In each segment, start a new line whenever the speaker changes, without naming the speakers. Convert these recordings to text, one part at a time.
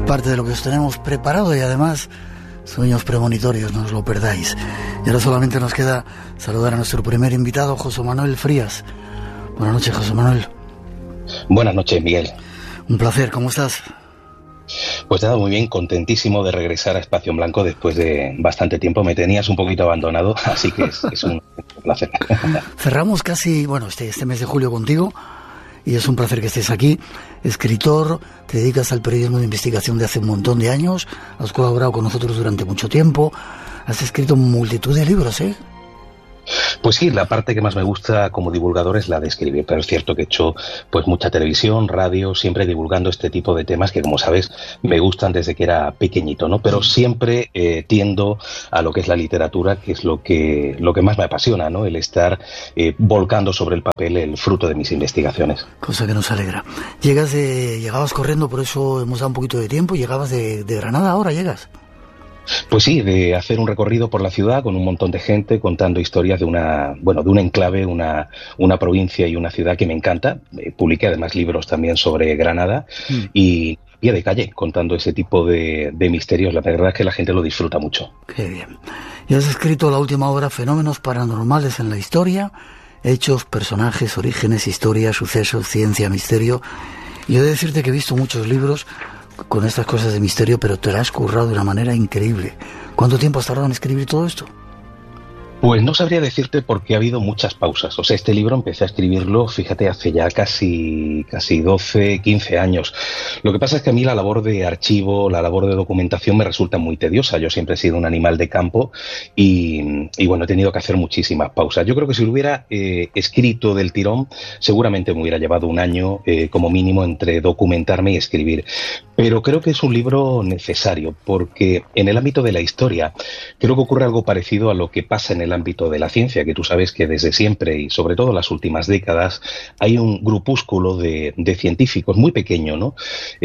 parte de lo que os tenemos preparado y además sueños premonitorios, no os lo perdáis. Y ahora solamente nos queda saludar a nuestro primer invitado, José Manuel Frías. Buenas noches, José Manuel.
Buenas noches, Miguel.
Un placer, ¿cómo estás?
Pues nada, muy bien, contentísimo de regresar a Espacio en Blanco después de bastante tiempo. Me tenías un poquito abandonado, así que es un placer.
Cerramos casi, este mes de julio contigo y es un placer que estés aquí. Escritor, te dedicas al periodismo de investigación de hace un montón de años, has colaborado con nosotros durante mucho tiempo, has escrito multitud de libros, ¿eh?
Pues sí, la parte que más me gusta como divulgador es la de escribir, pero es cierto que he hecho pues mucha televisión, radio, siempre divulgando este tipo de temas que, como sabes, me gustan desde que era pequeñito, ¿no? Pero siempre tiendo a lo que es la literatura, que es lo que más me apasiona, ¿no? El estar volcando sobre el papel el fruto de mis investigaciones.
Cosa que nos alegra. Llegabas corriendo, por eso hemos dado un poquito de tiempo, llegabas de Granada, ahora llegas.
Pues sí, de hacer un recorrido por la ciudad con un montón de gente contando historias de un enclave, una provincia y una ciudad que me encanta. Publiqué además libros también sobre Granada y pie de calle contando ese tipo de misterios. La verdad es que la gente lo disfruta mucho.
Qué bien. Y has escrito la última obra Fenómenos paranormales en la historia, hechos, personajes, orígenes, historia, sucesos, ciencia, misterio. Y he de decirte que he visto muchos libros con estas cosas de misterio, pero te la has currado de una manera increíble. ¿Cuánto tiempo has tardado en escribir todo esto?
Pues no sabría decirte porque ha habido muchas pausas. O sea, este libro empecé a escribirlo, fíjate, hace ya casi 12, 15 años. Lo que pasa es que a mí la labor de archivo, la labor de documentación me resulta muy tediosa. Yo siempre he sido un animal de campo y he tenido que hacer muchísimas pausas. Yo creo que si lo hubiera escrito del tirón, seguramente me hubiera llevado un año como mínimo entre documentarme y escribir. Pero creo que es un libro necesario porque en el ámbito de la historia creo que ocurre algo parecido a lo que pasa en el ámbito de la ciencia, que tú sabes que desde siempre y sobre todo en las últimas décadas hay un grupúsculo de científicos muy pequeño, ¿no?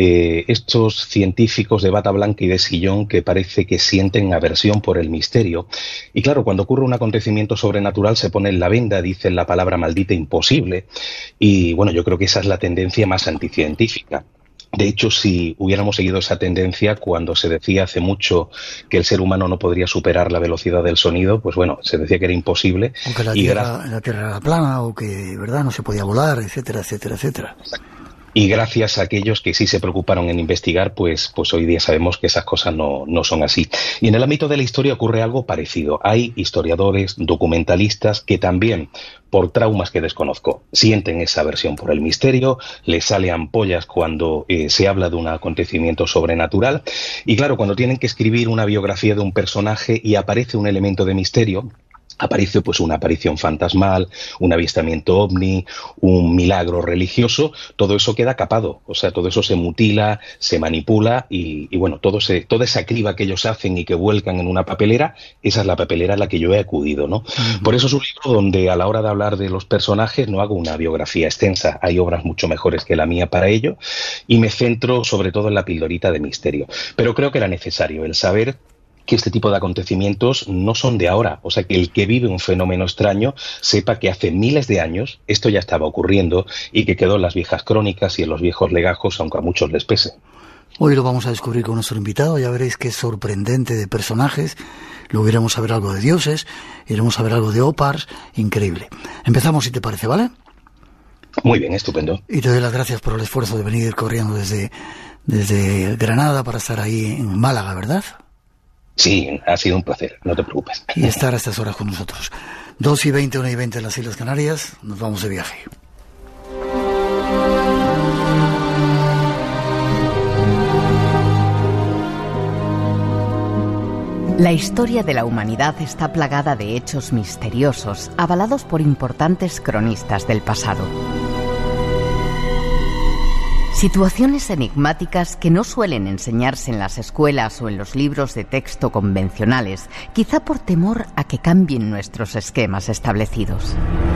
Estos científicos de bata blanca y de sillón que parece que sienten aversión por el misterio. Y claro, cuando ocurre un acontecimiento sobrenatural se ponen la venda, dicen la palabra maldita imposible. Y yo creo que esa es la tendencia más anticientífica. De hecho, si hubiéramos seguido esa tendencia cuando se decía hace mucho que el ser humano no podría superar la velocidad del sonido, pues se decía que era imposible.
Aunque la Tierra era plana o que, ¿verdad?, no se podía volar, etcétera, etcétera, etcétera.
Y gracias a aquellos que sí se preocuparon en investigar, pues hoy día sabemos que esas cosas no son así. Y en el ámbito de la historia ocurre algo parecido. Hay historiadores, documentalistas que también, por traumas que desconozco, sienten esa aversión por el misterio, les sale ampollas cuando se habla de un acontecimiento sobrenatural. Y claro, cuando tienen que escribir una biografía de un personaje y aparece un elemento de misterio, aparece pues una aparición fantasmal, un avistamiento ovni, un milagro religioso, todo eso queda capado, o sea, todo eso se mutila, se manipula y toda esa criba que ellos hacen y que vuelcan en una papelera, esa es la papelera a la que yo he acudido, ¿no? Uh-huh. Por eso es un libro donde a la hora de hablar de los personajes no hago una biografía extensa, hay obras mucho mejores que la mía para ello y me centro sobre todo en la pildorita de misterio, pero creo que era necesario el saber que este tipo de acontecimientos no son de ahora. O sea, que el que vive un fenómeno extraño sepa que hace miles de años esto ya estaba ocurriendo y que quedó en las viejas crónicas y en los viejos legajos, aunque a muchos les pese.
Hoy lo vamos a descubrir con nuestro invitado, ya veréis que es sorprendente de personajes. Luego iremos a ver algo de dioses, iremos a ver algo de Opars, increíble. Empezamos, si te parece, ¿vale?
Muy bien, estupendo.
Y te doy las gracias por el esfuerzo de venir corriendo desde Granada para estar ahí en Málaga, ¿verdad?
Sí, ha sido un placer, no te preocupes.
Y estar a estas horas con nosotros. 2:20, 1:20 en las Islas Canarias, nos vamos de viaje.
La historia de la humanidad está plagada de hechos misteriosos, avalados por importantes cronistas del pasado. Situaciones enigmáticas que no suelen enseñarse en las escuelas o en los libros de texto convencionales, quizá por temor a que cambien nuestros esquemas establecidos.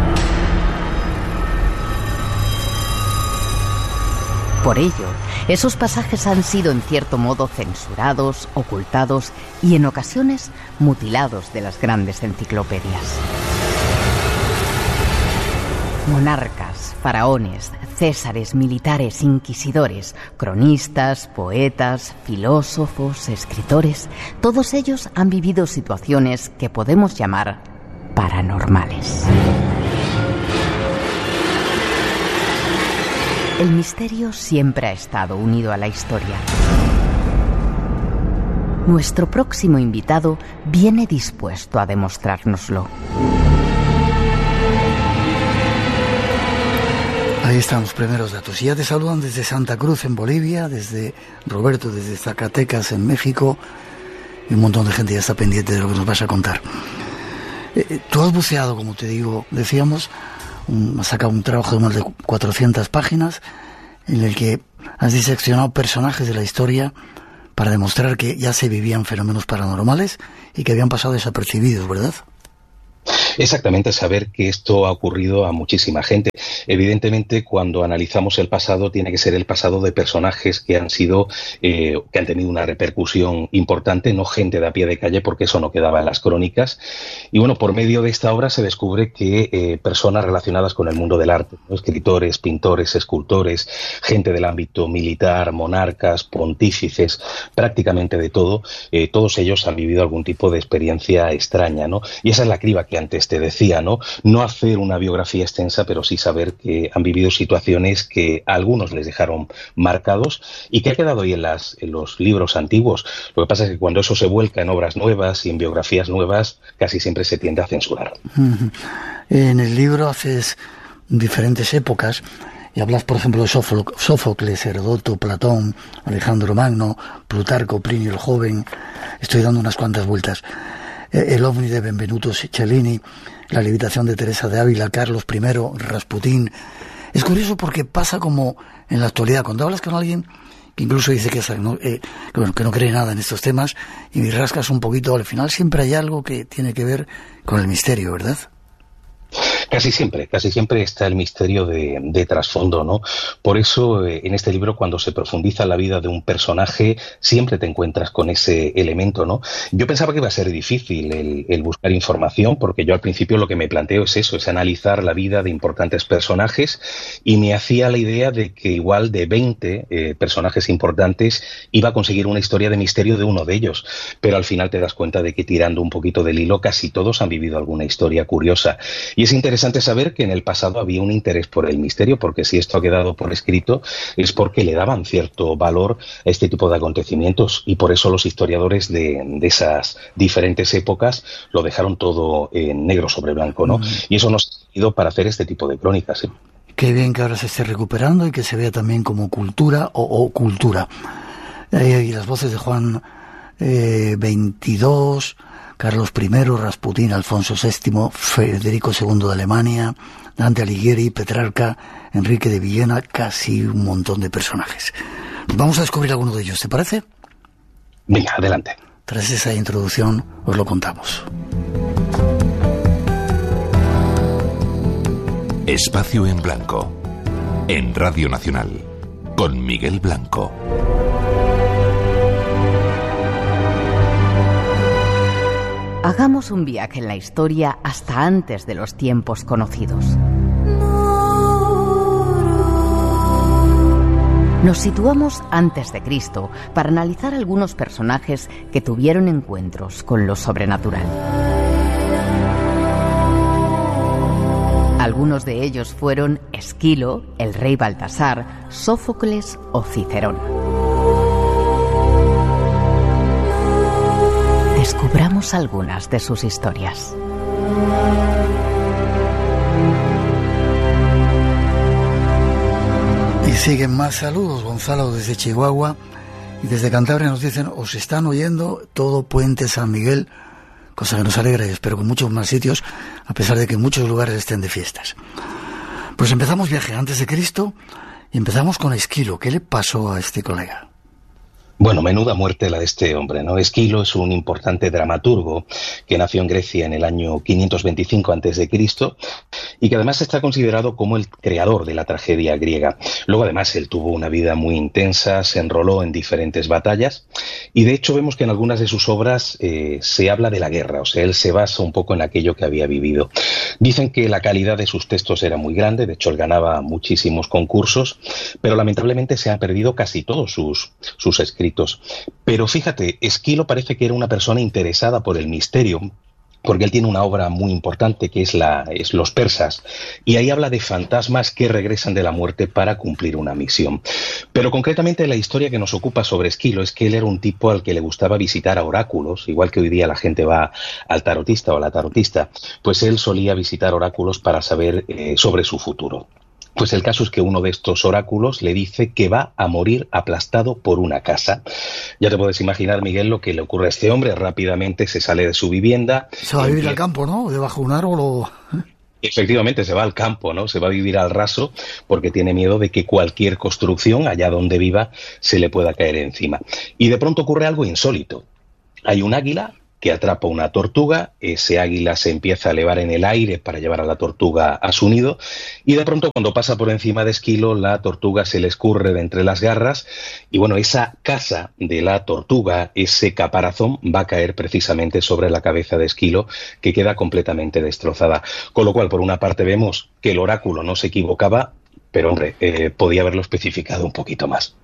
Por ello, esos pasajes han sido en cierto modo censurados, ocultados y en ocasiones mutilados de las grandes enciclopedias. Monarcas, faraones, césares, militares, inquisidores, cronistas, poetas, filósofos, escritores, todos ellos han vivido situaciones que podemos llamar paranormales. El misterio siempre ha estado unido a la historia. Nuestro próximo invitado viene dispuesto a demostrárnoslo.
Ahí están los primeros datos. Y ya te saludan desde Santa Cruz, en Bolivia, desde Roberto, desde Zacatecas, en México, y un montón de gente ya está pendiente de lo que nos vas a contar. Tú has buceado, como te digo, decíamos, has sacado un trabajo de más de 400 páginas, en el que has diseccionado personajes de la historia para demostrar que ya se vivían fenómenos paranormales y que habían pasado desapercibidos, ¿verdad?
Exactamente, saber que esto ha ocurrido a muchísima gente. Evidentemente, cuando analizamos el pasado, tiene que ser el pasado de personajes que han sido, que han tenido una repercusión importante, no gente de a pie de calle, porque eso no quedaba en las crónicas. Y bueno, por medio de esta obra se descubre que personas relacionadas con el mundo del arte, ¿no? Escritores, pintores, escultores, gente del ámbito militar, monarcas, pontífices, prácticamente de todo, todos ellos han vivido algún tipo de experiencia extraña, ¿no? Y esa es la criba que antes te decía, ¿no? No hacer una biografía extensa, pero sí saber que han vivido situaciones que a algunos les dejaron marcados y que ha quedado ahí en los libros antiguos. Lo que pasa es que cuando eso se vuelca en obras nuevas y en biografías nuevas, casi siempre se tiende a censurar.
En el libro haces diferentes épocas y hablas, por ejemplo, de Sófocles, Heródoto, Platón, Alejandro Magno, Plutarco, Plinio el Joven. Estoy dando unas cuantas vueltas. El ovni de Benvenuto Cellini, la levitación de Teresa de Ávila, Carlos I, Rasputín. Es curioso porque pasa como en la actualidad, cuando hablas con alguien que incluso dice que no cree nada en estos temas y rascas un poquito, al final siempre hay algo que tiene que ver con el misterio, ¿verdad?
Casi siempre está el misterio de trasfondo, ¿no? Por eso, en este libro, cuando se profundiza la vida de un personaje, siempre te encuentras con ese elemento, ¿no? Yo pensaba que iba a ser difícil el buscar información, porque yo al principio lo que me planteo es eso, es analizar la vida de importantes personajes, y me hacía la idea de que igual de 20 personajes importantes iba a conseguir una historia de misterio de uno de ellos, pero al final te das cuenta de que tirando un poquito del hilo, casi todos han vivido alguna historia curiosa. Y es interesante saber que en el pasado había un interés por el misterio, porque si esto ha quedado por escrito es porque le daban cierto valor a este tipo de acontecimientos, y por eso los historiadores de esas diferentes épocas lo dejaron todo en negro sobre blanco, ¿no? Y eso nos ha servido para hacer este tipo de crónicas, ¿eh?
Qué bien que ahora se esté recuperando y que se vea también como cultura o cultura. Y las voces de Juan XXII, Carlos I, Rasputín, Alfonso VII, Federico II de Alemania, Dante Alighieri, Petrarca, Enrique de Villena, casi un montón de personajes. Vamos a descubrir alguno de ellos, ¿te parece?
Venga, adelante.
Tras esa introducción os lo contamos.
Espacio en Blanco, en Radio Nacional, con Miguel Blanco.
Hagamos un viaje en la historia hasta antes de los tiempos conocidos. Nos situamos antes de Cristo para analizar algunos personajes que tuvieron encuentros con lo sobrenatural. Algunos de ellos fueron Esquilo, el rey Baltasar, Sófocles o Cicerón. Descubramos algunas de sus historias.
Y siguen más saludos. Gonzalo desde Chihuahua y desde Cantabria nos dicen: os están oyendo todo Puente San Miguel, cosa que nos alegra, y espero que muchos más sitios, a pesar de que muchos lugares estén de fiestas. Pues empezamos viaje antes de Cristo y empezamos con Esquilo. ¿Qué le pasó a este colega?
Bueno, menuda muerte la de este hombre, ¿no? Esquilo es un importante dramaturgo que nació en Grecia en el año 525 a.C. y que además está considerado como el creador de la tragedia griega. Luego, además, él tuvo una vida muy intensa, se enroló en diferentes batallas y, de hecho, vemos que en algunas de sus obras se habla de la guerra, o sea, él se basa un poco en aquello que había vivido. Dicen que la calidad de sus textos era muy grande, de hecho, él ganaba muchísimos concursos, pero lamentablemente se han perdido casi todos sus escritos. Pero fíjate, Esquilo parece que era una persona interesada por el misterio, porque él tiene una obra muy importante que es Los persas, y ahí habla de fantasmas que regresan de la muerte para cumplir una misión. Pero concretamente la historia que nos ocupa sobre Esquilo es que él era un tipo al que le gustaba visitar a oráculos, igual que hoy día la gente va al tarotista o a la tarotista, pues él solía visitar oráculos para saber sobre su futuro. Pues el caso es que uno de estos oráculos le dice que va a morir aplastado por una casa. Ya te puedes imaginar, Miguel, lo que le ocurre a este hombre. Rápidamente se sale de su vivienda.
Se va a vivir al campo, ¿no? Debajo de un árbol o...
Efectivamente, se va al campo, ¿no? Se va a vivir al raso porque tiene miedo de que cualquier construcción, allá donde viva, se le pueda caer encima. Y de pronto ocurre algo insólito. Hay un águila que atrapa una tortuga, ese águila se empieza a elevar en el aire para llevar a la tortuga a su nido, y de pronto cuando pasa por encima de Esquilo, la tortuga se le escurre de entre las garras, y bueno, esa casa de la tortuga, ese caparazón, va a caer precisamente sobre la cabeza de Esquilo, que queda completamente destrozada. Con lo cual, por una parte vemos que el oráculo no se equivocaba, pero hombre, podía haberlo especificado un poquito más.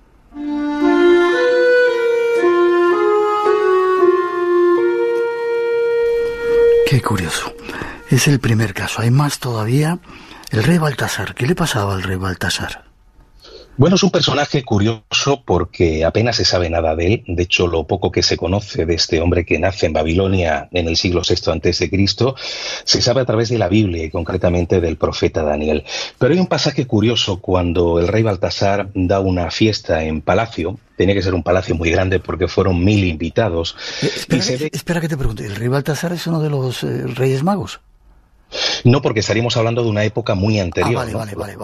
Qué curioso. Es el primer caso. Hay más todavía. El rey Baltasar. ¿Qué le pasaba al rey Baltasar?
Bueno, es un personaje curioso porque apenas se sabe nada de él. De hecho, lo poco que se conoce de este hombre que nace en Babilonia en el siglo VI a.C. se sabe a través de la Biblia y concretamente del profeta Daniel. Pero hay un pasaje curioso cuando el rey Baltasar da una fiesta en palacio. Tenía que ser un palacio muy grande porque fueron 1000 invitados.
Espera que te pregunte. ¿El rey Baltasar es uno de los reyes magos?
No, porque estaríamos hablando de una época muy anterior.
Vale.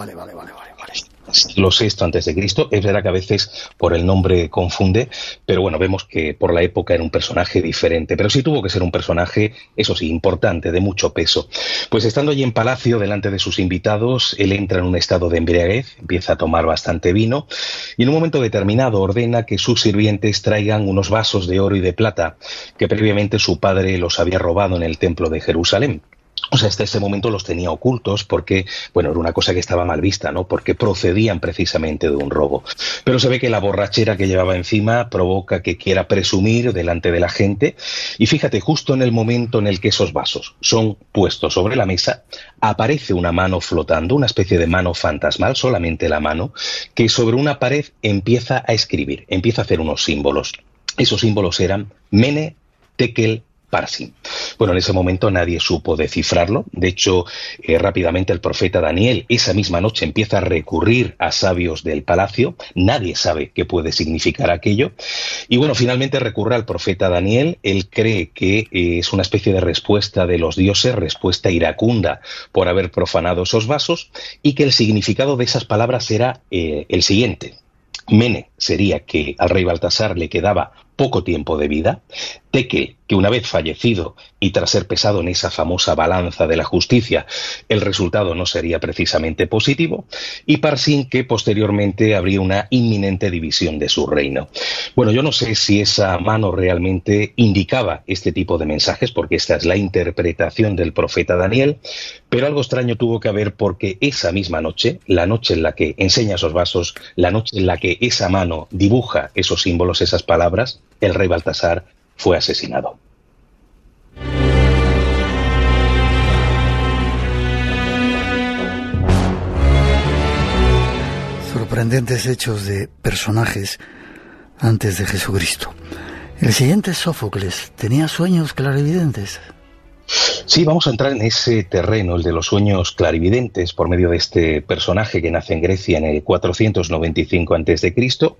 Siglo VI a.C. Es verdad que a veces por el nombre confunde, pero bueno, vemos que por la época era un personaje diferente, pero sí tuvo que ser un personaje, eso sí, importante, de mucho peso. Pues estando allí en palacio, delante de sus invitados, él entra en un estado de embriaguez, empieza a tomar bastante vino, y en un momento determinado ordena que sus sirvientes traigan unos vasos de oro y de plata, que previamente su padre los había robado en el templo de Jerusalén. O sea, hasta ese momento los tenía ocultos porque, bueno, era una cosa que estaba mal vista, ¿no? Porque procedían precisamente de un robo. Pero se ve que la borrachera que llevaba encima provoca que quiera presumir delante de la gente. Y fíjate, justo en el momento en el que esos vasos son puestos sobre la mesa, aparece una mano flotando, una especie de mano fantasmal, solamente la mano, que sobre una pared empieza a escribir, empieza a hacer unos símbolos. Esos símbolos eran Mene, Tekel, Parsin. Bueno, en ese momento nadie supo descifrarlo. De hecho, rápidamente el profeta Daniel esa misma noche empieza a recurrir a sabios del palacio. Nadie sabe qué puede significar aquello. Y bueno, finalmente recurre al profeta Daniel. Él cree que es una especie de respuesta de los dioses, respuesta iracunda por haber profanado esos vasos, y que el significado de esas palabras era el siguiente. Mene sería que al rey Baltasar le quedaba poco tiempo de vida. Tekel, que una vez fallecido y tras ser pesado en esa famosa balanza de la justicia, el resultado no sería precisamente positivo. Y Parsin, que posteriormente habría una inminente división de su reino. Bueno, yo no sé si esa mano realmente indicaba este tipo de mensajes, porque esta es la interpretación del profeta Daniel, pero algo extraño tuvo que haber porque esa misma noche, la noche en la que enseña esos vasos, la noche en la que esa mano dibuja esos símbolos, esas palabras, el rey Baltasar fue asesinado.
Sorprendentes hechos de personajes antes de Jesucristo. El siguiente es Sófocles. ¿Tenía sueños clarividentes?
Sí, vamos a entrar en ese terreno, el de los sueños clarividentes, por medio de este personaje que nace en Grecia en el 495 a.C.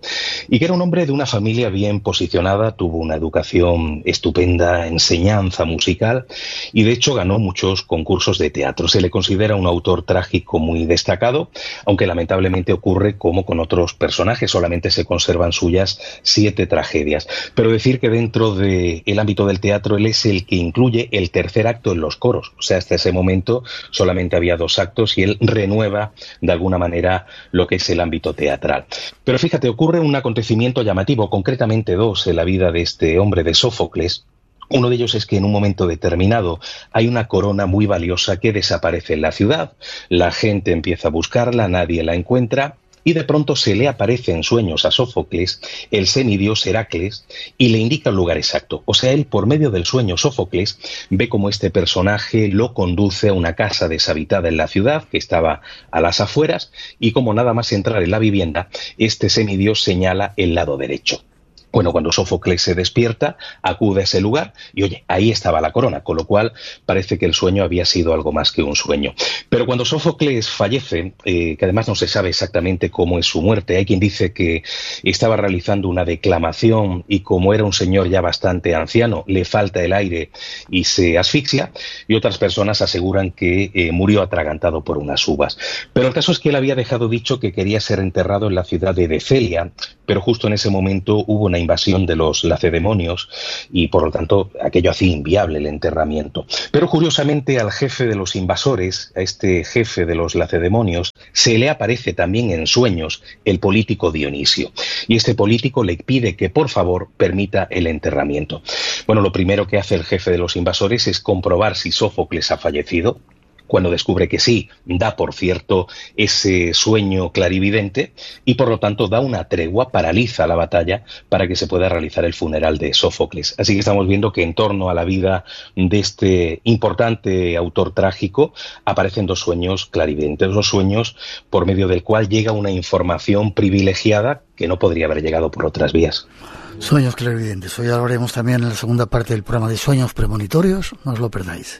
y que era un hombre de una familia bien posicionada, tuvo una educación estupenda, enseñanza musical y de hecho ganó muchos concursos de teatro. Se le considera un autor trágico muy destacado, aunque lamentablemente ocurre como con otros personajes, solamente se conservan suyas 7 tragedias. Pero decir que dentro del ámbito del teatro él es el que incluye el tercer acto en los coros, o sea, hasta ese momento solamente había 2 actos y él renueva de alguna manera lo que es el ámbito teatral. Pero fíjate, ocurre un acontecimiento llamativo, concretamente 2 en la vida de este hombre, de Sófocles. Uno de ellos es que en un momento determinado hay una corona muy valiosa que desaparece en la ciudad, la gente empieza a buscarla, nadie la encuentra, y de pronto se le aparece en sueños a Sófocles el semidios Heracles y le indica el lugar exacto. O sea, él por medio del sueño Sófocles ve cómo este personaje lo conduce a una casa deshabitada en la ciudad que estaba a las afueras y como nada más entrar en la vivienda, este semidios señala el lado derecho. Bueno, cuando Sófocles se despierta, acude a ese lugar y, oye, ahí estaba la corona, con lo cual parece que el sueño había sido algo más que un sueño. Pero cuando Sófocles fallece, que además no se sabe exactamente cómo es su muerte, hay quien dice que estaba realizando una declamación y como era un señor ya bastante anciano, le falta el aire y se asfixia, y otras personas aseguran que murió atragantado por unas uvas. Pero el caso es que él había dejado dicho que quería ser enterrado en la ciudad de Decelia, pero justo en ese momento hubo una invasión de los lacedemonios y por lo tanto aquello hacía inviable el enterramiento. Pero curiosamente al jefe de los invasores, a este jefe de los lacedemonios, se le aparece también en sueños el político Dionisio y este político le pide que por favor permita el enterramiento. Bueno, lo primero que hace el jefe de los invasores es comprobar si Sófocles ha fallecido. Cuando descubre que sí, da por cierto ese sueño clarividente y por lo tanto da una tregua, paraliza la batalla para que se pueda realizar el funeral de Sófocles. Así que estamos viendo que en torno a la vida de este importante autor trágico aparecen 2 sueños clarividentes, 2 sueños por medio del cual llega una información privilegiada que no podría haber llegado por otras vías.
Sueños clarividentes. Hoy hablaremos también en la segunda parte del programa de sueños premonitorios. No os lo perdáis.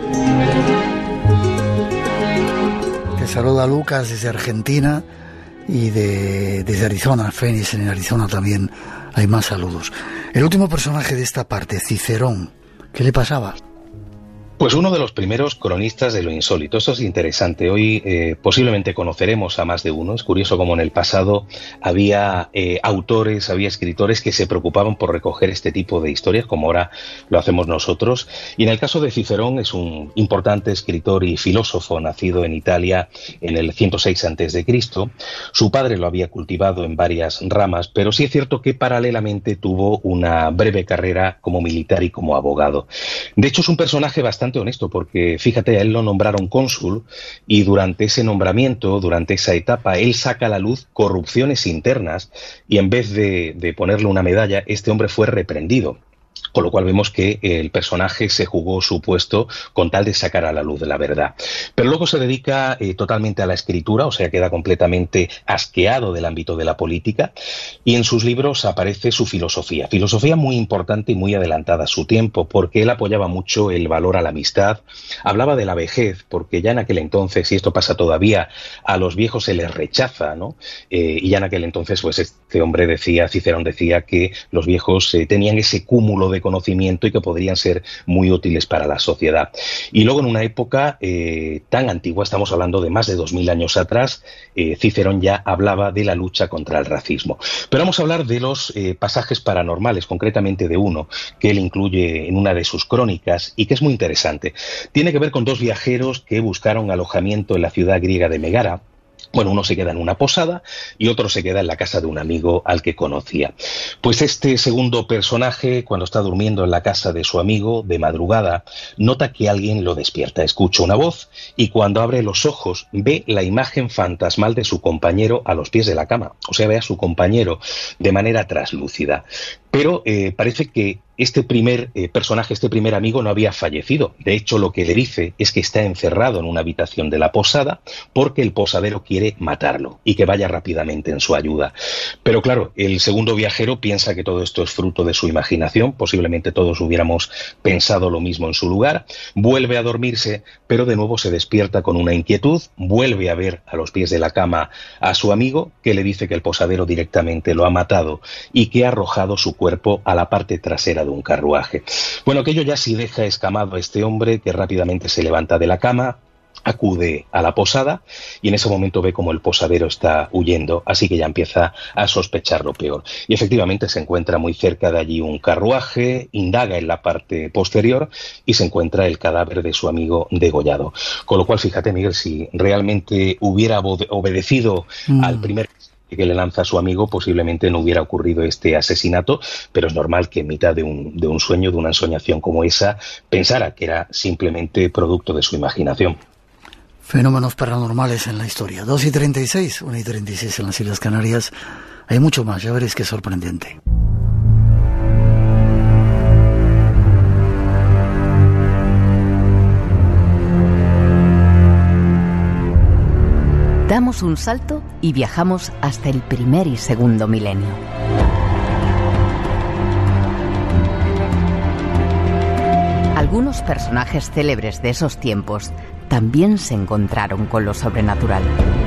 Te saluda Lucas desde Argentina y desde Arizona, Phoenix en Arizona también hay más saludos. El último personaje de esta parte, Cicerón, ¿qué le pasaba?
Pues uno de los primeros cronistas de lo insólito. Esto es interesante. Hoy posiblemente conoceremos a más de uno. Es curioso cómo en el pasado había autores, había escritores que se preocupaban por recoger este tipo de historias, como ahora lo hacemos nosotros. Y en el caso de Cicerón es un importante escritor y filósofo nacido en Italia en el 106 a.C. Su padre lo había cultivado en varias ramas, pero sí es cierto que paralelamente tuvo una breve carrera como militar y como abogado. De hecho, es un personaje bastante honesto porque, fíjate, a él lo nombraron cónsul y durante ese nombramiento, durante esa etapa, él saca a la luz corrupciones internas y en vez de ponerle una medalla, este hombre fue reprendido. Con lo cual vemos que el personaje se jugó su puesto con tal de sacar a la luz de la verdad. Pero luego se dedica totalmente a la escritura, o sea, queda completamente asqueado del ámbito de la política y en sus libros aparece su filosofía. Filosofía muy importante y muy adelantada a su tiempo, porque él apoyaba mucho el valor a la amistad, hablaba de la vejez, porque ya en aquel entonces, y esto pasa todavía, a los viejos se les rechaza, ¿no? Y ya en aquel entonces, pues este hombre decía, Cicerón decía que los viejos tenían ese cúmulo de conocimiento y que podrían ser muy útiles para la sociedad. Y luego en una época tan antigua, estamos hablando de más de 2000 años atrás, Cicerón ya hablaba de la lucha contra el racismo. Pero vamos a hablar de los pasajes paranormales, concretamente de uno que él incluye en una de sus crónicas y que es muy interesante. Tiene que ver con 2 viajeros que buscaron alojamiento en la ciudad griega de Megara. Bueno, uno se queda en una posada y otro se queda en la casa de un amigo al que conocía. Pues este segundo personaje, cuando está durmiendo en la casa de su amigo, de madrugada, nota que alguien lo despierta, escucha una voz y cuando abre los ojos ve la imagen fantasmal de su compañero a los pies de la cama. O sea, ve a su compañero de manera traslúcida. Pero parece que este primer personaje, este primer amigo, no había fallecido. De hecho, lo que le dice es que está encerrado en una habitación de la posada porque el posadero quiere matarlo y que vaya rápidamente en su ayuda. Pero claro, el segundo viajero piensa que todo esto es fruto de su imaginación. Posiblemente todos hubiéramos pensado lo mismo en su lugar. Vuelve a dormirse, pero de nuevo se despierta con una inquietud. Vuelve a ver a los pies de la cama a su amigo, que le dice que el posadero directamente lo ha matado y que ha arrojado su cuerpo a la parte trasera de un carruaje. Bueno, aquello ya sí deja escamado a este hombre, que rápidamente se levanta de la cama, acude a la posada y en ese momento ve como el posadero está huyendo, así que ya empieza a sospechar lo peor. Y efectivamente se encuentra muy cerca de allí un carruaje, indaga en la parte posterior y se encuentra el cadáver de su amigo degollado. Con lo cual, fíjate, Miguel, si realmente hubiera obedecido al primer que le lanza a su amigo, posiblemente no hubiera ocurrido este asesinato, pero es normal que en mitad de un sueño, de una ensoñación como esa, pensara que era simplemente producto de su imaginación.
Fenómenos paranormales en la historia. 2:36, 1:36 en las Islas Canarias. Hay mucho más, ya veréis qué sorprendente.
Damos un salto y viajamos hasta el primer y segundo milenio. Algunos personajes célebres de esos tiempos también se encontraron con lo sobrenatural.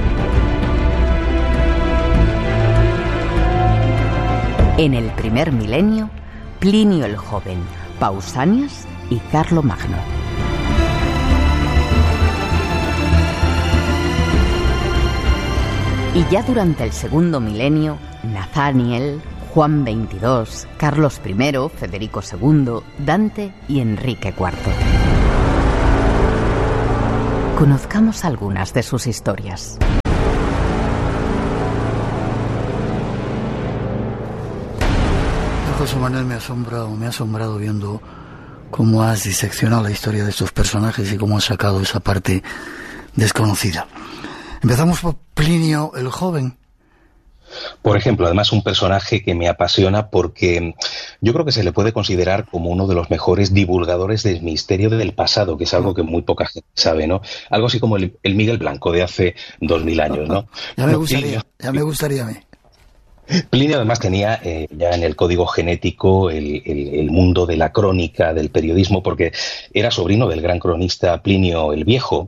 En el primer milenio, Plinio el Joven, Pausanias y Carlomagno. Y ya durante el segundo milenio, Nathaniel, Juan XXII, Carlos I, Federico II, Dante y Enrique IV. Conozcamos algunas de sus historias.
José Manuel, me ha asombrado viendo cómo has diseccionado la historia de estos personajes y cómo has sacado esa parte desconocida. Empezamos por Plinio el Joven.
Por ejemplo, además un personaje que me apasiona porque yo creo que se le puede considerar como uno de los mejores divulgadores del misterio del pasado, que es algo que muy poca gente sabe, ¿no? Algo así como el Miguel Blanco de hace 2000 años, ¿no?
Ya me gustaría a mí.
Plinio además tenía ya en el código genético el mundo de la crónica, del periodismo, porque era sobrino del gran cronista Plinio el Viejo,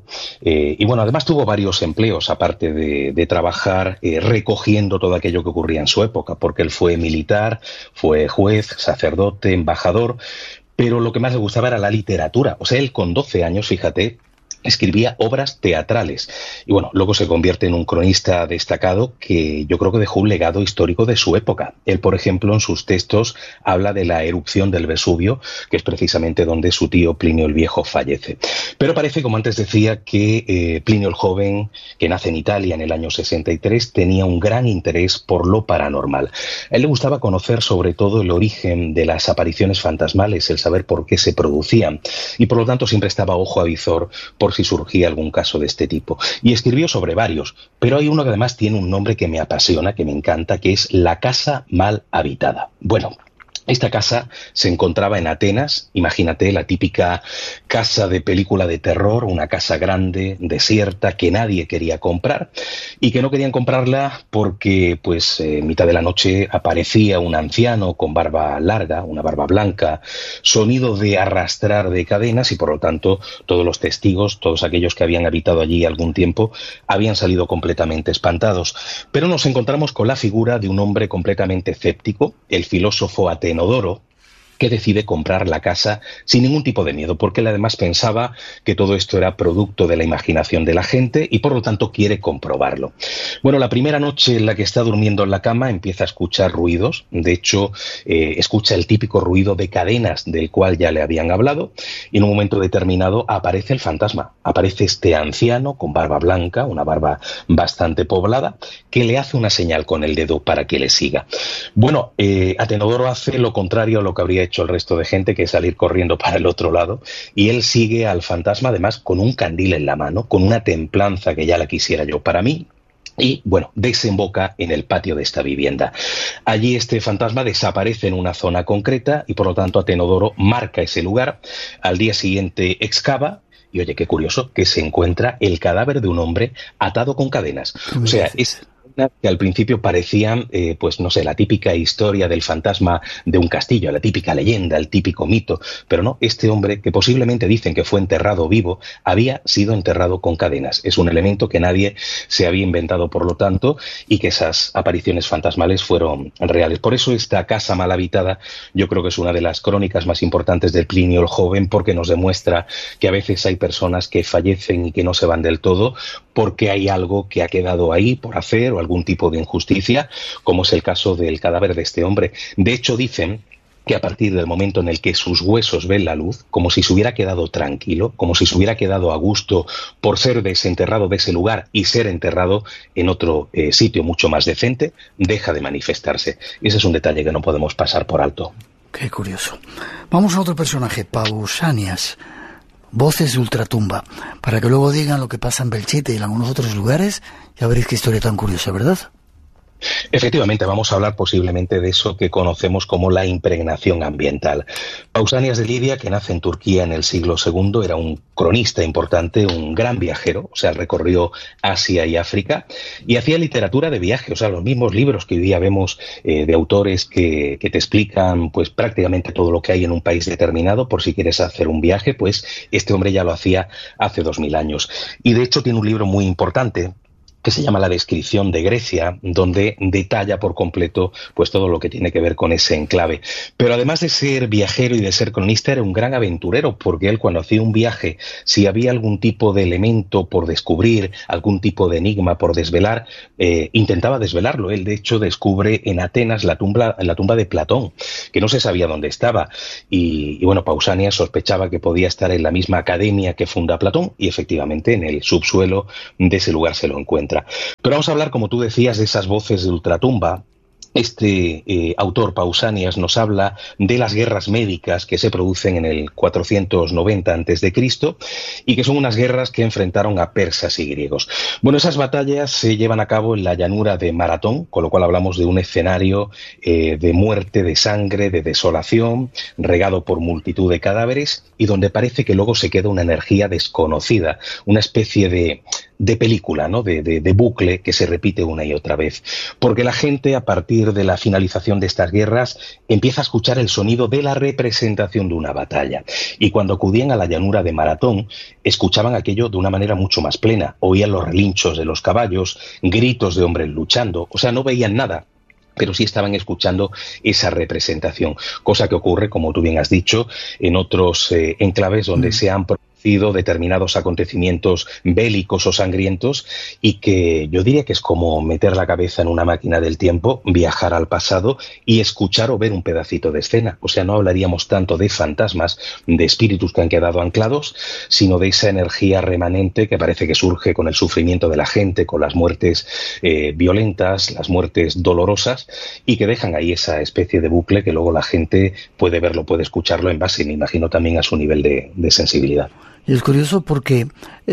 y bueno, además tuvo varios empleos, aparte de trabajar recogiendo todo aquello que ocurría en su época, porque él fue militar, fue juez, sacerdote, embajador, pero lo que más le gustaba era la literatura. O sea, él con 12 años, fíjate, escribía obras teatrales y bueno, luego se convierte en un cronista destacado que yo creo que dejó un legado histórico de su época. Él, por ejemplo, en sus textos habla de la erupción del Vesubio, que es precisamente donde su tío Plinio el Viejo fallece. Pero parece, como antes decía, que Plinio el Joven, que nace en Italia en el año 63, tenía un gran interés por lo paranormal. A él le gustaba conocer sobre todo el origen de las apariciones fantasmales, el saber por qué se producían, y por lo tanto siempre estaba ojo a visor por si surgía algún caso de este tipo. Y escribió sobre varios, pero hay uno que además tiene un nombre que me apasiona, que me encanta, que es La Casa Mal Habitada. Bueno, esta casa se encontraba en Atenas, imagínate, la típica casa de película de terror, una casa grande, desierta, que nadie quería comprar y que no querían comprarla porque pues en mitad de la noche aparecía un anciano con barba larga, una barba blanca, sonido de arrastrar de cadenas y por lo tanto todos los testigos, todos aquellos que habían habitado allí algún tiempo, habían salido completamente espantados. Pero nos encontramos con la figura de un hombre completamente escéptico, el filósofo Atenodoro, que decide comprar la casa sin ningún tipo de miedo, porque él además pensaba que todo esto era producto de la imaginación de la gente y por lo tanto quiere comprobarlo. Bueno, la primera noche en la que está durmiendo en la cama empieza a escuchar ruidos, de hecho escucha el típico ruido de cadenas del cual ya le habían hablado y en un momento determinado aparece el fantasma, aparece este anciano con barba blanca, una barba bastante poblada, que le hace una señal con el dedo para que le siga. Bueno, Atenodoro hace lo contrario a lo que habría hecho el resto de gente, que es salir corriendo para el otro lado, y él sigue al fantasma además con un candil en la mano, con una templanza que ya la quisiera yo. Para mí y, bueno, desemboca en el patio de esta vivienda. Allí este fantasma desaparece en una zona concreta y, por lo tanto, Atenodoro marca ese lugar. Al día siguiente excava y, oye, qué curioso, que se encuentra el cadáver de un hombre atado con cadenas. O sea, es que al principio parecían, pues no sé, la típica historia del fantasma de un castillo, la típica leyenda, el típico mito, pero no, este hombre, que posiblemente dicen que fue enterrado vivo, había sido enterrado con cadenas. Es un elemento que nadie se había inventado, por lo tanto, y que esas apariciones fantasmales fueron reales. Por eso esta casa mal habitada yo creo que es una de las crónicas más importantes de Plinio el Joven, porque nos demuestra que a veces hay personas que fallecen y que no se van del todo porque hay algo que ha quedado ahí por hacer o algún tipo de injusticia, como es el caso del cadáver de este hombre. De hecho, dicen que a partir del momento en el que sus huesos ven la luz, como si se hubiera quedado tranquilo, como si se hubiera quedado a gusto por ser desenterrado de ese lugar y ser enterrado en otro sitio mucho más decente, deja de manifestarse. Y ese es un detalle que no podemos pasar por alto.
Qué curioso. Vamos a otro personaje, Pausanias. Voces de ultratumba, para que luego digan lo que pasa en Belchite y en algunos otros lugares. Ya veréis qué historia tan curiosa, ¿verdad?
Efectivamente, vamos a hablar posiblemente de eso que conocemos como la impregnación ambiental. Pausanias de Lidia, que nace en Turquía en el siglo II, era un cronista importante, un gran viajero, o sea, recorrió Asia y África y hacía literatura de viaje, o sea, los mismos libros que hoy día vemos de autores que te explican pues prácticamente todo lo que hay en un país determinado por si quieres hacer un viaje, pues este hombre ya lo hacía hace 2000 años. Y de hecho tiene un libro muy importante que se llama La descripción de Grecia, donde detalla por completo pues todo lo que tiene que ver con ese enclave. Pero además de ser viajero y de ser cronista, era un gran aventurero, porque él cuando hacía un viaje, si había algún tipo de elemento por descubrir, algún tipo de enigma por desvelar, intentaba desvelarlo. Él, de hecho, descubre en Atenas la tumba de Platón, que no se sabía dónde estaba. Y bueno, Pausanias sospechaba que podía estar en la misma academia que funda Platón, y efectivamente en el subsuelo de ese lugar se lo encuentra. Pero vamos a hablar, como tú decías, de esas voces de ultratumba. Este autor, Pausanias, nos habla de las guerras médicas que se producen en el 490 a.C. y que son unas guerras que enfrentaron a persas y griegos. Bueno, esas batallas se llevan a cabo en la llanura de Maratón, con lo cual hablamos de un escenario de muerte, de sangre, de desolación, regado por multitud de cadáveres y donde parece que luego se queda una energía desconocida, una especie de película, ¿no? de bucle que se repite una y otra vez. Porque la gente, a partir de la finalización de estas guerras, empieza a escuchar el sonido de la representación de una batalla. Y cuando acudían a la llanura de Maratón, escuchaban aquello de una manera mucho más plena. Oían los relinchos de los caballos, gritos de hombres luchando, o sea, no veían nada, pero sí estaban escuchando esa representación, cosa que ocurre, como tú bien has dicho, en otros enclaves donde se han producido determinados acontecimientos bélicos o sangrientos y que yo diría que es como meter la cabeza en una máquina del tiempo, viajar al pasado y escuchar o ver un pedacito de escena. O sea, no hablaríamos tanto de fantasmas, de espíritus que han quedado anclados, sino de esa energía remanente que parece que surge con el sufrimiento de la gente, con las muertes violentas, las muertes dolorosas y que dejan ahí esa especie de bucle que luego la gente puede verlo, puede escucharlo en base, me imagino, también a su nivel de sensibilidad.
Y es curioso porque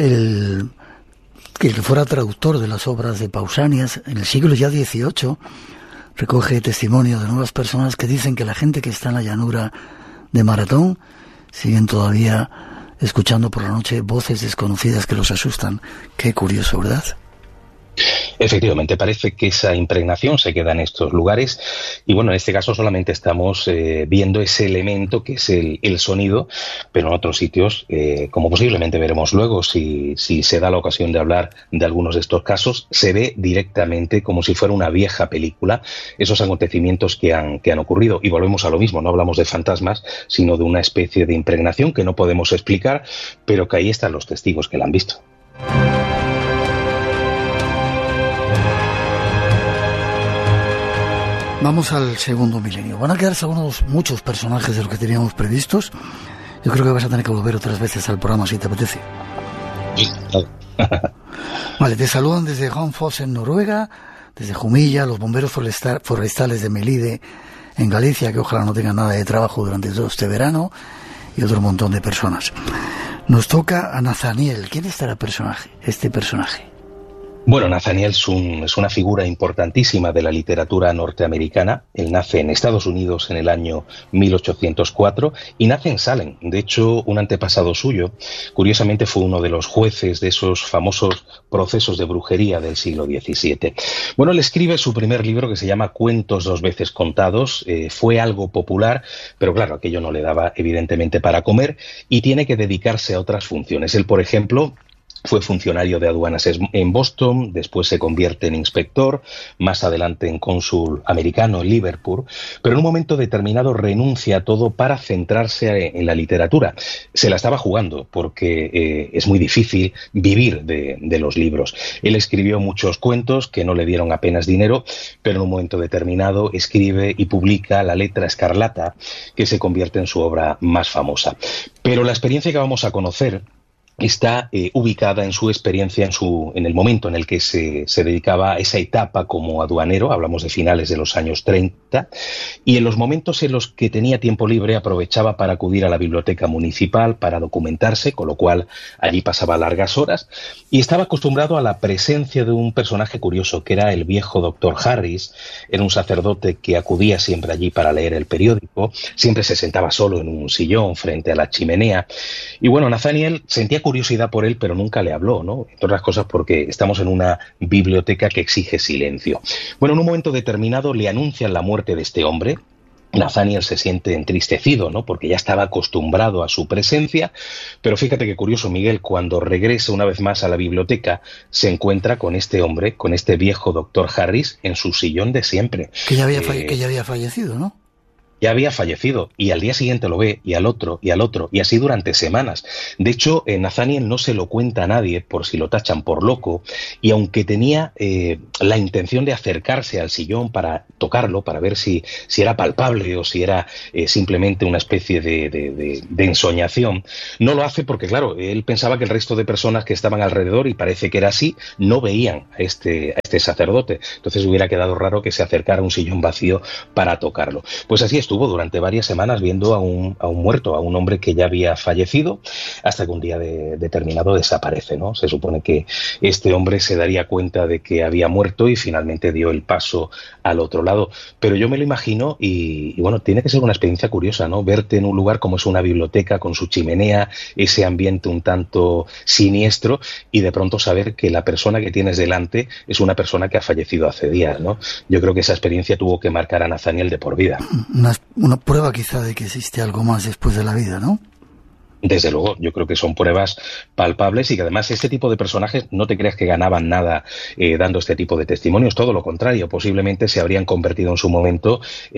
el que fuera traductor de las obras de Pausanias en el siglo ya XVIII recoge testimonio de nuevas personas que dicen que la gente que está en la llanura de Maratón siguen todavía escuchando por la noche voces desconocidas que los asustan. Qué curioso, ¿verdad?
Efectivamente, parece que esa impregnación se queda en estos lugares y bueno, en este caso solamente estamos viendo ese elemento que es el sonido, pero en otros sitios, como posiblemente veremos luego, si se da la ocasión de hablar de algunos de estos casos, se ve directamente como si fuera una vieja película esos acontecimientos que han ocurrido. Y volvemos a lo mismo, no hablamos de fantasmas, sino de una especie de impregnación que no podemos explicar, pero que ahí están los testigos que la han visto.
Vamos al segundo milenio. Van a quedarse muchos personajes de los que teníamos previstos. Yo creo que vas a tener que volver otras veces al programa si te apetece. Vale, te saludan desde Honfoss en Noruega, desde Jumilla, los bomberos forestales de Melide en Galicia, que ojalá no tengan nada de trabajo durante todo este verano, y otro montón de personas. Nos toca a Nathaniel. ¿Quién estará este personaje?
Bueno, Nathaniel es una figura importantísima de la literatura norteamericana. Él nace en Estados Unidos en el año 1804 y nace en Salem. De hecho, un antepasado suyo, curiosamente, fue uno de los jueces de esos famosos procesos de brujería del siglo XVII. Bueno, él escribe su primer libro, que se llama Cuentos dos veces contados. Fue algo popular, pero claro, aquello no le daba evidentemente para comer y tiene que dedicarse a otras funciones. Él, por ejemplo, fue funcionario de aduanas en Boston, después se convierte en inspector, más adelante en cónsul americano en Liverpool, pero en un momento determinado renuncia a todo para centrarse en la literatura. Se la estaba jugando porque es muy difícil vivir de los libros. Él escribió muchos cuentos que no le dieron apenas dinero, pero en un momento determinado escribe y publica La letra escarlata, que se convierte en su obra más famosa. Pero la experiencia que vamos a conocer está ubicada en su experiencia, en el momento en el que se dedicaba a esa etapa como aduanero, hablamos de finales de los años 30, y en los momentos en los que tenía tiempo libre aprovechaba para acudir a la biblioteca municipal para documentarse, con lo cual allí pasaba largas horas, y estaba acostumbrado a la presencia de un personaje curioso, que era el viejo doctor Harris. Era un sacerdote que acudía siempre allí para leer el periódico, siempre se sentaba solo en un sillón frente a la chimenea, y bueno, Nathaniel sentía curiosidad por él, pero nunca le habló, ¿no? Entre otras cosas porque estamos en una biblioteca que exige silencio. Bueno, en un momento determinado le anuncian la muerte de este hombre. Nathaniel se siente entristecido, ¿no? Porque ya estaba acostumbrado a su presencia, pero fíjate qué curioso, Miguel, cuando regresa una vez más a la biblioteca, se encuentra con este hombre, con este viejo doctor Harris, en su sillón de siempre.
Que ya había fallecido, ¿no?
Ya había fallecido, y al día siguiente lo ve, y al otro, y así durante semanas. De hecho, Nathaniel no se lo cuenta a nadie por si lo tachan por loco, y aunque tenía la intención de acercarse al sillón para tocarlo, para ver si era palpable o si era simplemente una especie de ensoñación, no lo hace porque, claro, él pensaba que el resto de personas que estaban alrededor, y parece que era así, no veían a este sacerdote. Entonces hubiera quedado raro que se acercara a un sillón vacío para tocarlo. Pues así estuvo durante varias semanas viendo a un muerto, a un hombre que ya había fallecido, hasta que un día determinado desaparece, ¿no? Se supone que este hombre se daría cuenta de que había muerto y finalmente dio el paso al otro lado. Pero yo me lo imagino y bueno, tiene que ser una experiencia curiosa, ¿no? Verte en un lugar como es una biblioteca con su chimenea, ese ambiente un tanto siniestro, y de pronto saber que la persona que tienes delante es una persona que ha fallecido hace días, ¿no? Yo creo que esa experiencia tuvo que marcar a Nathaniel de por vida.
Una prueba quizá de que existe algo más después de la vida, ¿no?
Desde luego, yo creo que son pruebas palpables y que además este tipo de personajes no te creas que ganaban nada dando este tipo de testimonios, todo lo contrario, posiblemente se habrían convertido en su momento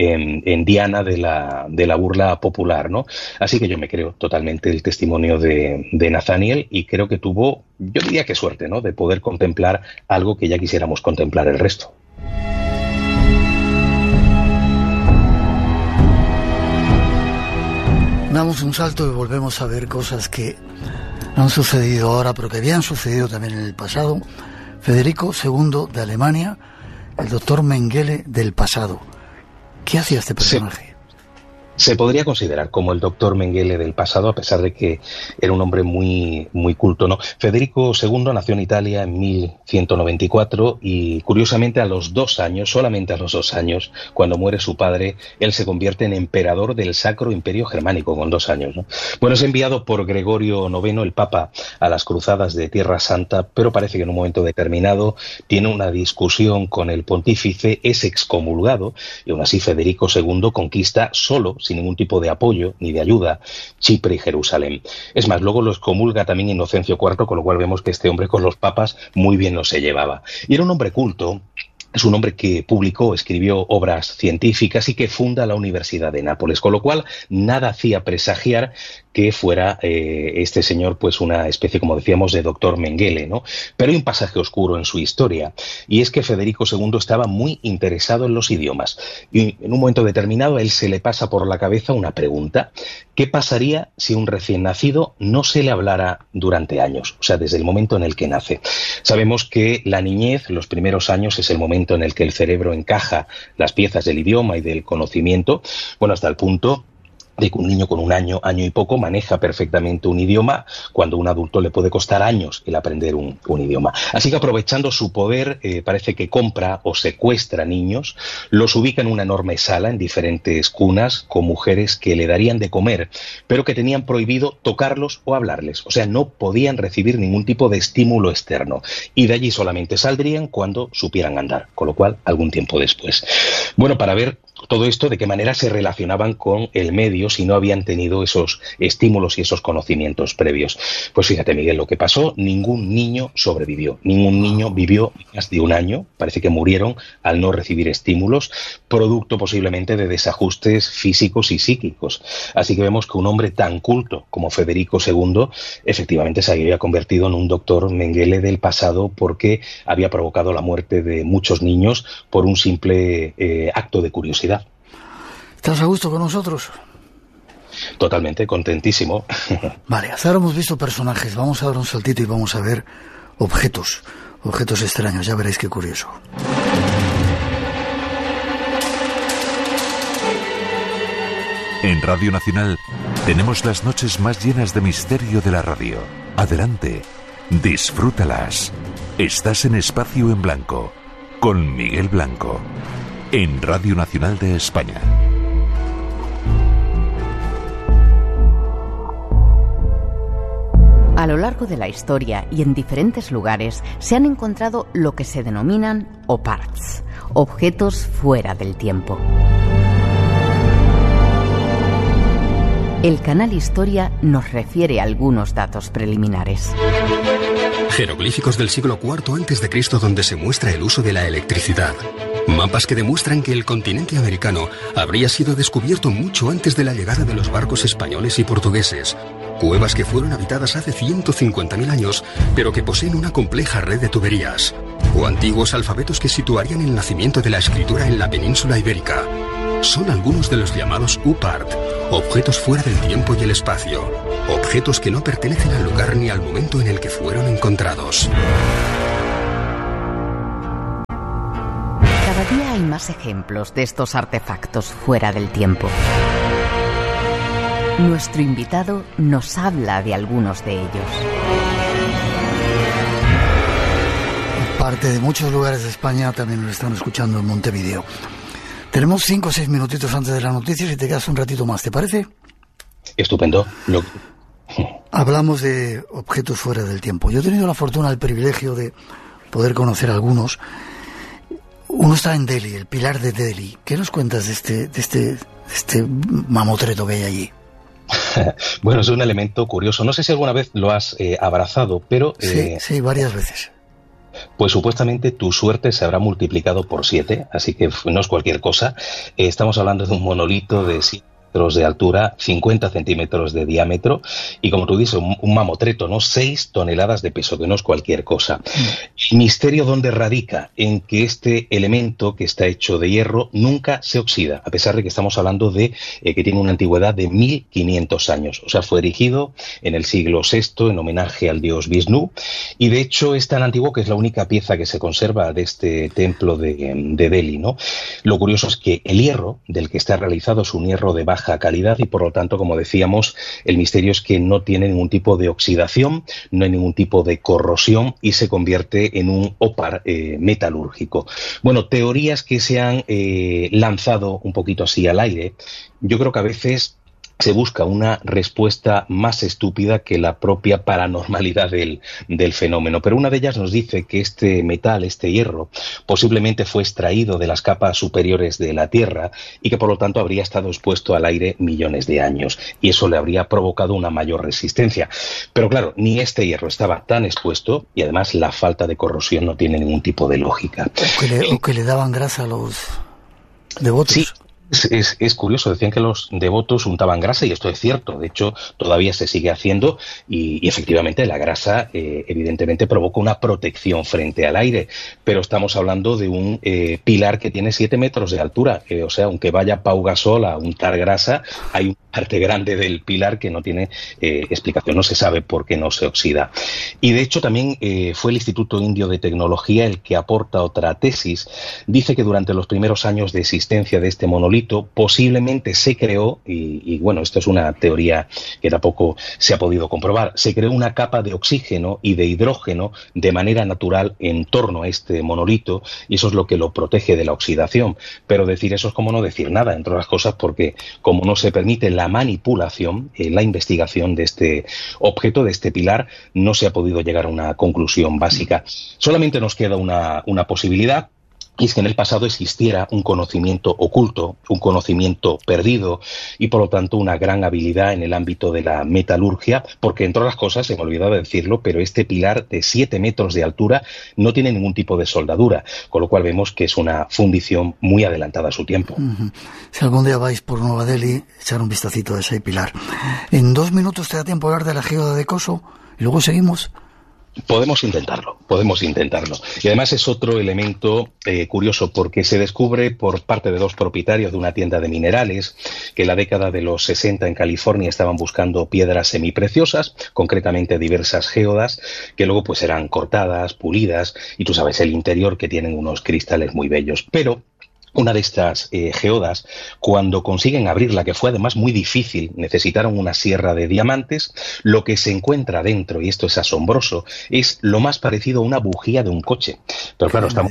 en diana de la burla popular, ¿no? Así que yo me creo totalmente el testimonio de Nathaniel y creo que tuvo, yo diría que suerte, ¿no?, de poder contemplar algo que ya quisiéramos contemplar el resto.
Damos un salto y volvemos a ver cosas que han sucedido ahora, pero que habían sucedido también en el pasado. Federico II de Alemania, el doctor Mengele del pasado. ¿Qué hacía este personaje?
Se podría considerar como el doctor Mengele del pasado, a pesar de que era un hombre muy, muy culto, ¿no? Federico II nació en Italia en 1194 y, curiosamente, a los 2 años, solamente a los 2 años, cuando muere su padre, él se convierte en emperador del Sacro Imperio Germánico con 2 años, ¿no? Bueno, es enviado por Gregorio IX, el Papa, a las cruzadas de Tierra Santa, pero parece que en un momento determinado tiene una discusión con el pontífice, es excomulgado y aún así Federico II conquista solo, sin ningún tipo de apoyo ni de ayuda, Chipre y Jerusalén. Es más, luego lo excomulga también Inocencio IV, con lo cual vemos que este hombre con los papas muy bien no se llevaba. Y era un hombre culto. Es un hombre que publicó, escribió obras científicas y que funda la Universidad de Nápoles, con lo cual nada hacía presagiar que fuera este señor pues una especie, como decíamos, de doctor Mengele, ¿no? Pero hay un pasaje oscuro en su historia, y es que Federico II estaba muy interesado en los idiomas, y en un momento determinado a él se le pasa por la cabeza una pregunta: ¿qué pasaría si un recién nacido no se le hablara durante años? O sea, desde el momento en el que nace. Sabemos que la niñez, los primeros años, es el momento en el que el cerebro encaja las piezas del idioma y del conocimiento, bueno, hasta el punto de que un niño con un año y poco maneja perfectamente un idioma, cuando a un adulto le puede costar años el aprender un idioma. Así que, aprovechando su poder, parece que compra o secuestra niños, los ubica en una enorme sala en diferentes cunas con mujeres que le darían de comer, pero que tenían prohibido tocarlos o hablarles. O sea, no podían recibir ningún tipo de estímulo externo, y de allí solamente saldrían cuando supieran andar, con lo cual algún tiempo después. Bueno, para ver todo esto, de qué manera se relacionaban con el medio si no habían tenido esos estímulos y esos conocimientos previos. Pues fíjate, Miguel, lo que pasó: ningún niño sobrevivió, ningún niño vivió más de un año, parece que murieron al no recibir estímulos, producto posiblemente de desajustes físicos y psíquicos. Así que vemos que un hombre tan culto como Federico II efectivamente se había convertido en un doctor Mengele del pasado, porque había provocado la muerte de muchos niños por un simple acto de curiosidad.
¿Estás a gusto con nosotros?
Totalmente, contentísimo.
Vale, hasta ahora hemos visto personajes. Vamos a dar un saltito y vamos a ver objetos extraños. Ya veréis qué curioso.
En Radio Nacional tenemos las noches más llenas de misterio de la radio. Adelante, disfrútalas. Estás en Espacio en Blanco, con Miguel Blanco, en Radio Nacional de España.
A lo largo de la historia y en diferentes lugares se han encontrado lo que se denominan OPARTs, objetos fuera del tiempo. El canal Historia nos refiere a algunos datos preliminares.
Jeroglíficos del siglo IV a.C. donde se muestra el uso de la electricidad. Mapas que demuestran que el continente americano habría sido descubierto mucho antes de la llegada de los barcos españoles y portugueses. Cuevas que fueron habitadas hace 150.000 años, pero que poseen una compleja red de tuberías. O antiguos alfabetos que situarían el nacimiento de la escritura en la península ibérica. Son algunos de los llamados UPART, objetos fuera del tiempo y el espacio. Objetos que no pertenecen al lugar ni al momento en el que fueron encontrados.
Cada día hay más ejemplos de estos artefactos fuera del tiempo. Nuestro invitado nos habla de algunos de ellos.
Parte de muchos lugares de España también nos están escuchando en Montevideo. Tenemos 5 o 6 minutitos antes de las noticias y te quedas un ratito más, ¿te parece?
Estupendo.
Hablamos de objetos fuera del tiempo. Yo he tenido la fortuna, el privilegio de poder conocer algunos. Uno está en Delhi, el Pilar de Delhi. ¿Qué nos cuentas de este mamotreto que hay allí?
Bueno, es un elemento curioso. No sé si alguna vez lo has abrazado, pero...
Sí, varias veces.
Pues supuestamente tu suerte se habrá multiplicado por 7, así que no es cualquier cosa. Estamos hablando de un monolito de 7 metros de altura, 50 centímetros de diámetro, y como tú dices, un mamotreto, ¿no? 6 toneladas de peso, que no es cualquier cosa. El misterio, ¿dónde radica? En que este elemento, que está hecho de hierro, nunca se oxida, a pesar de que estamos hablando de que tiene una antigüedad de 1500 años. O sea, fue erigido en el siglo VI en homenaje al dios Vishnu, y de hecho es tan antiguo que es la única pieza que se conserva de este templo de Delhi, ¿no? Lo curioso es que el hierro del que está realizado es un hierro de baja calidad y, por lo tanto, como decíamos, el misterio es que no tiene ningún tipo de oxidación, no hay ningún tipo de corrosión y se convierte en un OPAR metalúrgico. Bueno, teorías que se han lanzado un poquito así al aire. Yo creo que a veces se busca una respuesta más estúpida que la propia paranormalidad del fenómeno. Pero una de ellas nos dice que este metal, este hierro, posiblemente fue extraído de las capas superiores de la Tierra y que por lo tanto habría estado expuesto al aire millones de años y eso le habría provocado una mayor resistencia. Pero claro, ni este hierro estaba tan expuesto y además la falta de corrosión no tiene ningún tipo de lógica.
O que le daban grasa a los devotos.
Sí. Es curioso, decían que los devotos untaban grasa y esto es cierto, de hecho todavía se sigue haciendo y efectivamente la grasa evidentemente provoca una protección frente al aire, pero estamos hablando de un pilar que tiene 7 metros de altura, o sea, aunque vaya Pau Gasol a untar grasa, hay un parte grande del pilar que no tiene explicación, no se sabe por qué no se oxida. Y de hecho también fue el Instituto Indio de Tecnología el que aporta otra tesis. Dice que durante los primeros años de existencia de este monolito posiblemente se creó, y bueno, esto es una teoría que tampoco se ha podido comprobar, se creó una capa de oxígeno y de hidrógeno de manera natural en torno a este monolito, y eso es lo que lo protege de la oxidación. Pero decir eso es como no decir nada, entre otras cosas porque como no se permite la manipulación, la investigación de este objeto, de este pilar, no se ha podido llegar a una conclusión básica. Solamente nos queda una posibilidad, y es que en el pasado existiera un conocimiento oculto, un conocimiento perdido y por lo tanto una gran habilidad en el ámbito de la metalurgia, porque entre otras cosas, se me olvidaba decirlo, pero este pilar de 7 metros de altura no tiene ningún tipo de soldadura, con lo cual vemos que es una fundición muy adelantada a su tiempo.
Si algún día vais por Nueva Delhi, echar un vistacito a ese pilar. En 2 minutos te da tiempo a hablar de la geoda de Coso y luego seguimos.
Podemos intentarlo. Y además es otro elemento curioso porque se descubre por parte de 2 propietarios de una tienda de minerales que en la década de los 60 en California estaban buscando piedras semipreciosas, concretamente diversas geodas, que luego pues eran cortadas, pulidas, y tú sabes el interior que tienen unos cristales muy bellos. Pero una de estas geodas, cuando consiguen abrirla, que fue además muy difícil, necesitaron una sierra de diamantes, lo que se encuentra dentro, y esto es asombroso, es lo más parecido a una bujía de un coche. Pero claro, estamos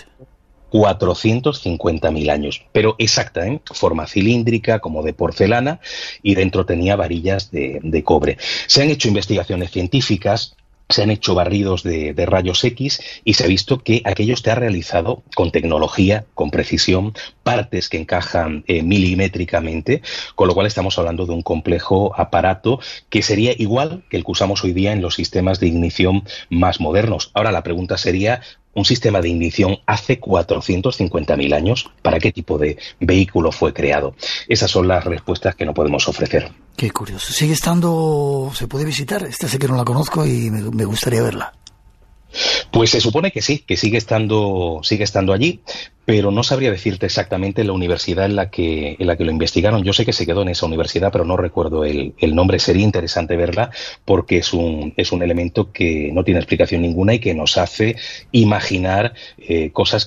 450.000 años, pero exacta, forma cilíndrica, como de porcelana, y dentro tenía varillas de cobre. Se han hecho investigaciones científicas, se han hecho barridos de rayos X y se ha visto que aquello está realizado con tecnología, con precisión, partes que encajan milimétricamente, con lo cual estamos hablando de un complejo aparato que sería igual que el que usamos hoy día en los sistemas de ignición más modernos. Ahora la pregunta sería, ¿un sistema de ignición hace 450.000 años? ¿Para qué tipo de vehículo fue creado? Esas son las respuestas que no podemos ofrecer.
Qué curioso. ¿Sigue estando, se puede visitar? Esta sé que no la conozco y me gustaría verla.
Pues se supone que sí, que sigue estando allí, pero no sabría decirte exactamente la universidad en la que lo investigaron. Yo sé que se quedó en esa universidad, pero no recuerdo el nombre. Sería interesante verla porque es un elemento que no tiene explicación ninguna y que nos hace imaginar cosas